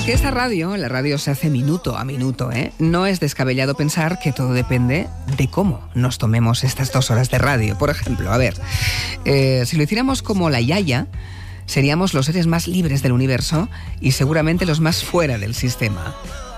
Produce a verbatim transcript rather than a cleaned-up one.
que esta radio, la radio se hace minuto a minuto, ¿eh? No es descabellado pensar que todo depende de cómo nos tomemos estas dos horas de radio. Por ejemplo, a ver, eh, si lo hiciéramos como la Yaya, seríamos los seres más libres del universo y seguramente los más fuera del sistema.